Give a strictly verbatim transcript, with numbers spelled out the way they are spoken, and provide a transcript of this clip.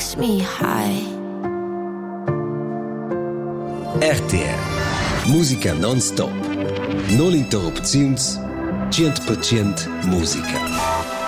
makes me high. R T R Musica non-stop. Non interrupziuns. cent per cent musica.